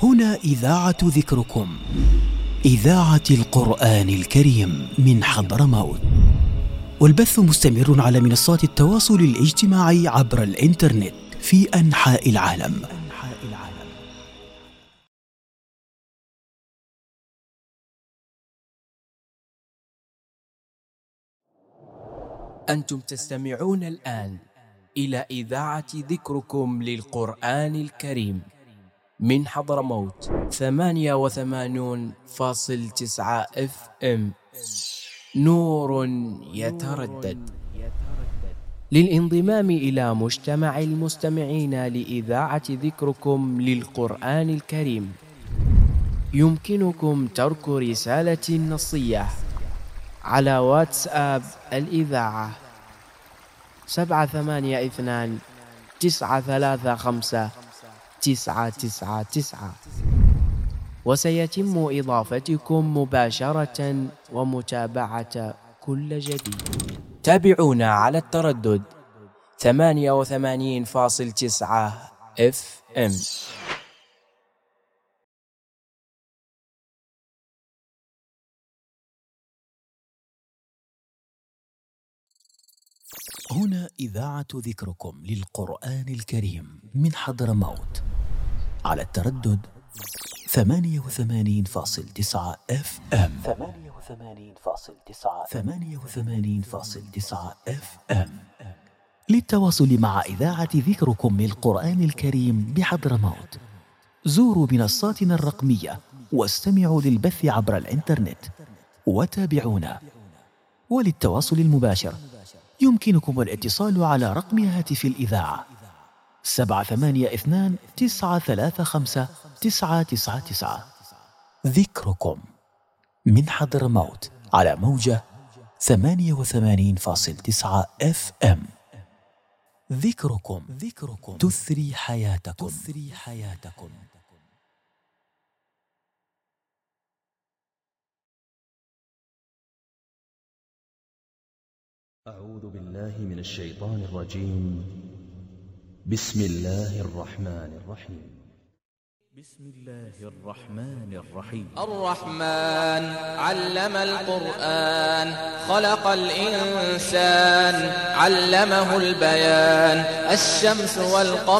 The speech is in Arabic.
هنا إذاعة ذكركم، إذاعة القرآن الكريم من حضرموت، والبث مستمر على منصات التواصل الاجتماعي عبر الإنترنت في أنحاء العالم. أنتم تستمعون الآن إلى إذاعة ذكركم للقرآن الكريم من حضرموت 88.9 FM، نور يتردد. للانضمام إلى مجتمع المستمعين لإذاعة ذكركم للقرآن الكريم يمكنكم ترك رسالة نصية على واتساب الإذاعة 782-935-999، وسيتم إضافتكم مباشرة ومتابعة كل جديد. تابعونا على التردد 88.9 FM. هنا إذاعة ذكركم للقرآن الكريم من حضرموت على التردد 88.9 FM. 88.9 FM. للتواصل مع إذاعة ذكركم للقرآن الكريم بحضرموت زوروا منصاتنا الرقمية واستمعوا للبث عبر الإنترنت وتابعونا. وللتواصل المباشر يمكنكم الاتصال على رقم هاتف الإذاعة 782-935-999. ذكركم من حضرموت على موجة 88.9 FM. ذكركم تثري حياتكم. أعوذ بالله من الشيطان الرجيم. بسم الله الرحمن الرحيم. الرحمن علم القرآن، خلق الإنسان، علمه البيان. الشمس والقمر